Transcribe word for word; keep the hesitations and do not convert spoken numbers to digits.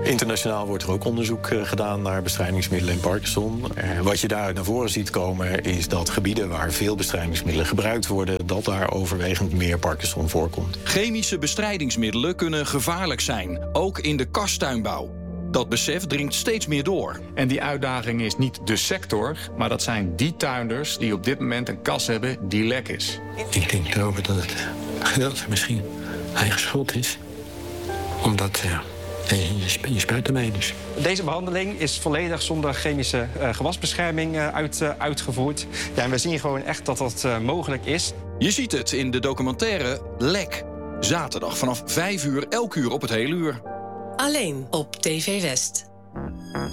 Internationaal wordt er ook onderzoek uh, gedaan naar bestrijdingsmiddelen in Parkinson. Uh, wat je daaruit naar voren ziet komen is dat gebieden waar veel bestrijdingsmiddelen gebruikt worden, dat daar overwegend meer Parkinson voorkomt. Chemische bestrijdingsmiddelen kunnen gevaarlijk zijn, ook in de kastuinbouw. Dat besef dringt steeds meer door. En die uitdaging is niet de sector, maar dat zijn die tuinders die op dit moment een kas hebben die lek is. Ik denk erover dat het gedeeltelijk misschien eigen schuld is. Omdat ja, je, je spuit ermee dus. Deze behandeling is volledig zonder chemische uh, gewasbescherming uh, uit, uh, uitgevoerd. Ja, en we zien gewoon echt dat dat uh, mogelijk is. Je ziet het in de documentaire Lek. Zaterdag vanaf vijf uur, elk uur op het hele uur. Alleen op T V West.